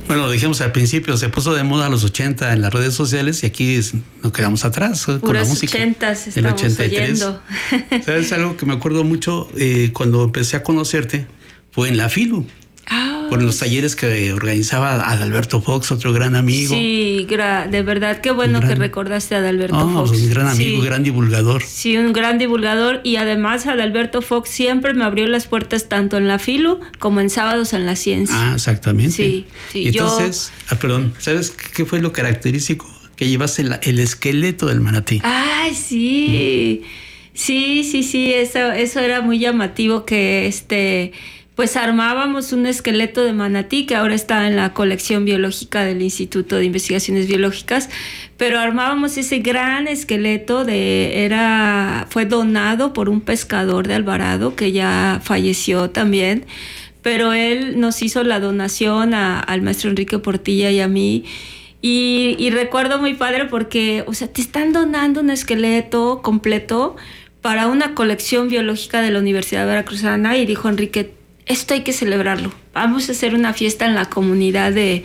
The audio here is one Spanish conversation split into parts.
Bueno, dijimos al principio, se puso de moda a los 80 en las redes sociales y aquí nos quedamos atrás con la música. 80s el estamos 83. oyendo. ¿Sabes algo que me acuerdo mucho cuando empecé a conocerte? Fue en la FILU. Por los talleres que organizaba Adalberto Fox, otro gran amigo. Sí, de verdad, qué bueno que recordaste a Adalberto Fox. Un gran amigo, sí. Gran divulgador. Sí, un gran divulgador, y además Adalberto Fox siempre me abrió las puertas tanto en la FILU como en Sábados en la Ciencia. Exactamente. Sí, y entonces, perdón, ¿sabes qué fue lo característico? Que llevaste el esqueleto del manatí. Ay, sí. Sí, eso era muy llamativo, que pues armábamos un esqueleto de manatí que ahora está en la colección biológica del Instituto de Investigaciones Biológicas, pero armábamos ese gran esqueleto fue donado por un pescador de Alvarado que ya falleció también, pero él nos hizo la donación al maestro Enrique Portilla y a mí. Y recuerdo muy padre porque, o sea, te están donando un esqueleto completo para una colección biológica de la Universidad Veracruzana, y dijo Enrique, esto hay que celebrarlo. Vamos a hacer una fiesta en la comunidad de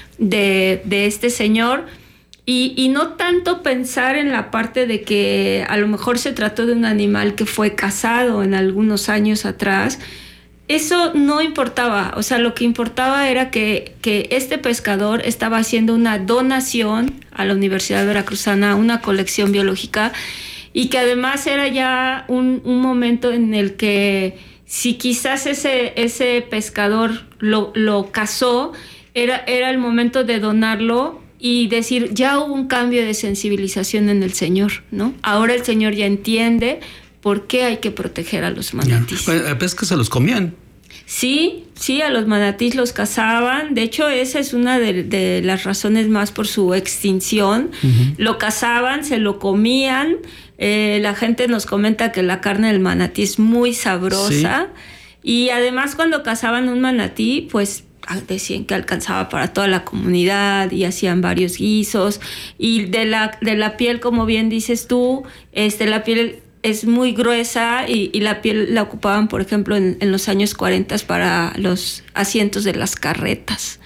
este señor. Y no tanto pensar en la parte de que a lo mejor se trató de un animal que fue cazado en algunos años atrás. Eso no importaba. O sea, lo que importaba era que este pescador estaba haciendo una donación a la Universidad Veracruzana, una colección biológica, y que además era ya un momento en el que, si quizás ese pescador lo cazó, era el momento de donarlo y decir, ya hubo un cambio de sensibilización en el señor, ¿no? Ahora el señor ya entiende por qué hay que proteger a los manatíes. Bueno, es que se los comían. Sí, a los manatíes los cazaban. De hecho, esa es una de las razones más por su extinción. Uh-huh. Lo cazaban, se lo comían. La gente nos comenta que la carne del manatí es muy sabrosa. Sí. Y además, cuando cazaban un manatí, pues decían que alcanzaba para toda la comunidad y hacían varios guisos. Y de la piel, como bien dices tú, la piel es muy gruesa, y la piel la ocupaban, por ejemplo, en los años 40 para los asientos de las carretas.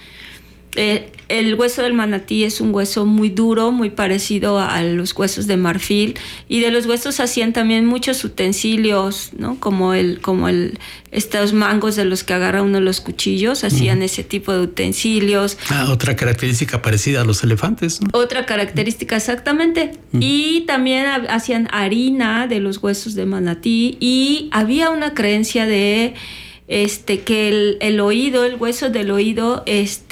El hueso del manatí es un hueso muy duro, muy parecido a los huesos de marfil, y de los huesos hacían también muchos utensilios, ¿no? Como estos mangos de los que agarra uno los cuchillos, hacían ese tipo de utensilios. Otra característica parecida a los elefantes, ¿no? Otra característica, exactamente. Y también hacían harina de los huesos de manatí, y había una creencia de que el oído, el hueso del oído,